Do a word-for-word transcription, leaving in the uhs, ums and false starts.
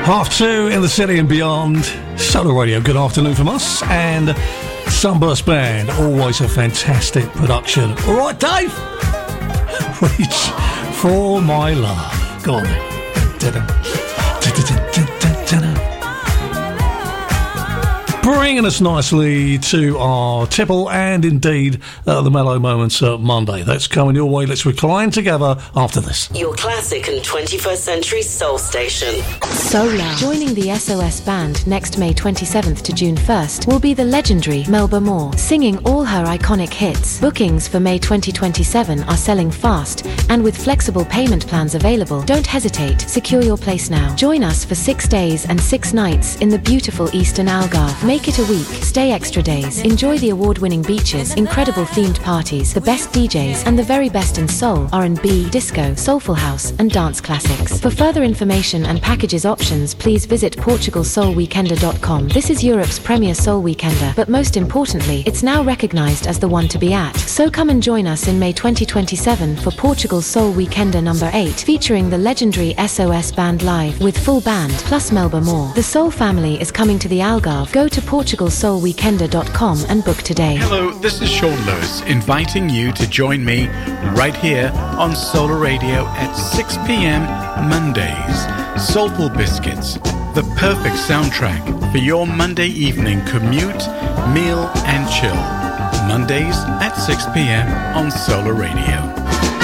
Half two in the city and beyond. Solar Radio, good afternoon from us. And Sunburst Band, always a fantastic production. All right, Dave? Reach for my love. Go on then. Bringing us nicely to our tipple and indeed uh, the Mellow Moments uh, Monday. That's coming your way. Let's recline together after this. Your classic and twenty-first century soul station. Solar. Joining the S O S Band next May twenty-seventh to June first will be the legendary Melba Moore, singing all her iconic hits. Bookings for May twenty twenty-seven are selling fast, and with flexible payment plans available, don't hesitate. Secure your place now. Join us for six days and six nights in the beautiful Eastern Algarve. Make it a week. Stay extra days. Enjoy the award-winning beaches, incredible themed parties, the best D Js, and the very best in soul, R and B, disco, soulful house, and dance classics. For further information and packages options, please visit portugal soul weekender dot com. This is Europe's premier soul weekender, but most importantly, it's now recognized as the one to be at. So come and join us in May twenty twenty-seven for Portugal Soul Weekender number eight, featuring the legendary S O S Band live with full band plus Melba Moore. The Soul family is coming to the Algarve. Go to portugal soul weekender dot com and book today. Hello, this is Sean Lewis, inviting you to join me right here on Solar Radio at six p.m. Mondays. Soulful Biscuits, the perfect soundtrack for your Monday evening commute, meal and chill. Mondays at six p.m. on Solar Radio.